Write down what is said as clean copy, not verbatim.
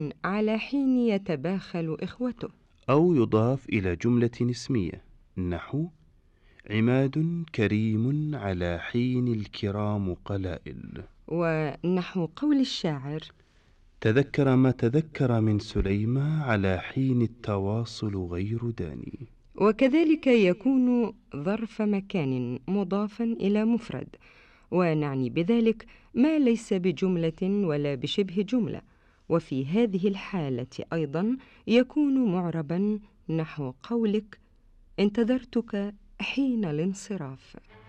على حين يتباخل إخوته. أو يضاف إلى جملة اسمية نحو عماد كريم على حين الكرام قلائل. ونحو قول الشاعر: تذكر ما تذكر من سليمى على حين التواصل غير داني. وكذلك يكون ظرف مكان مضافا إلى مفرد، ونعني بذلك ما ليس بجملة ولا بشبه جملة. وفي هذه الحالة أيضا يكون معربا نحو قولك: انتظرتك حين الانصراف.